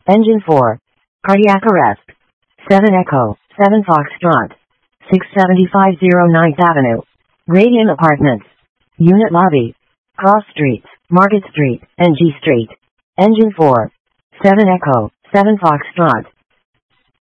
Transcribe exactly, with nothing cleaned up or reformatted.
Engine four. Cardiac arrest. seven Echo, seven Foxtrot. six seventy-five oh ninth Avenue. Radiant Apartments. Unit Lobby. Cross Streets, Market Street, and G Street. Engine four. seven Echo, seven Foxtrot.